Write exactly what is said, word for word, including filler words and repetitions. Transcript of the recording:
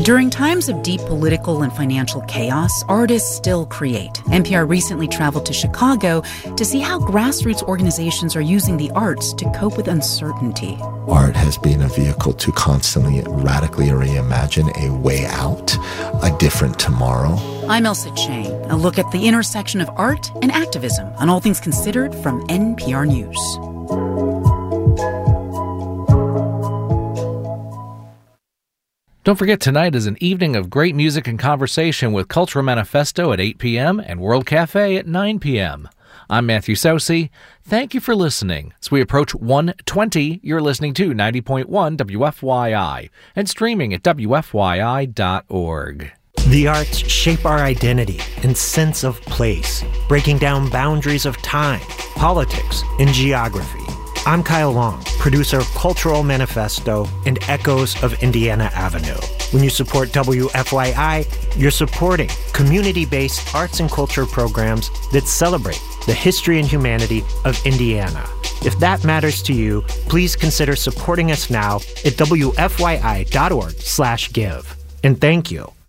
During times of deep political and financial chaos, artists still create. N P R recently traveled to Chicago to see how grassroots organizations are using the arts to cope with uncertainty. Art has been a vehicle to constantly radically reimagine a way out, a different tomorrow. I'm Elsa Chang. A look at the intersection of art and activism on All Things Considered from N P R News. Don't forget, tonight is an evening of great music and conversation with Cultural Manifesto at eight p.m. and World Cafe at nine p.m. I'm Matthew Saucy. Thank you for listening. As we approach one twenty, you're listening to ninety point one W F Y I and streaming at W F Y I dot org. The arts shape our identity and sense of place, breaking down boundaries of time, politics, and geography. I'm Kyle Long, producer of Cultural Manifesto and Echoes of Indiana Avenue. When you support W F Y I, you're supporting community-based arts and culture programs that celebrate the history and humanity of Indiana. If that matters to you, please consider supporting us now at W F Y I dot org slash give. And thank you.